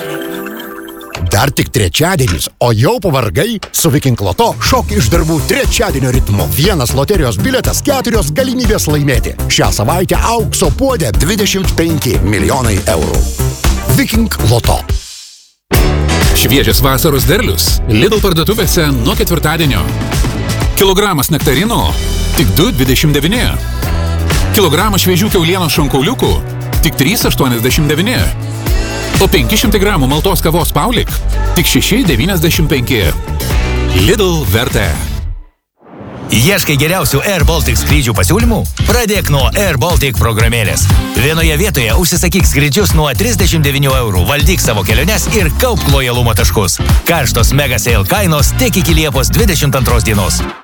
Dar tik trečiadienis, o jau pavargai? Su Viking Loto šok iš darbų trečiadienio ritmu. Vienas loterijos bilietas, 4 galimybės laimėti. Šią savaitę aukso puodė 25 milijonai eurų. Viking Loto. Šviežias vasaros derlius Lidl parduotuvėse nuo ketvirtadienio. Kilogramas nektarinų tik 2,29. Kilogramą šviežių kiaulienos šonkauliukų tik 3,89. O 500 gramų maltos kavos Paulik tik 6,95. Lidl vertė. Ieškai geriausių Air Baltic skrydžių pasiūlymų? Pradėk nuo Air Baltic programėlės. Vienoje vietoje užsisakyk skrydžius nuo 39 eurų, valdyk savo keliones ir kaupk lojalumo taškus. Karštos mega sale kainos tik iki Liepos 22 dienos.